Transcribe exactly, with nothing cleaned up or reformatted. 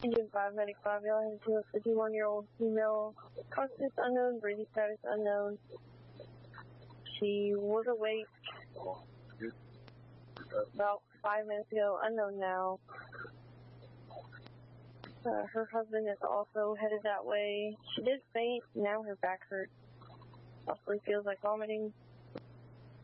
Engine five, Medic five, y'all have a fifty-one-year-old female, consciousness unknown, breathing status unknown. She was awake about five minutes ago, unknown now. Uh, her husband is also headed that way. She did faint, now her back hurts. Possibly feels like vomiting.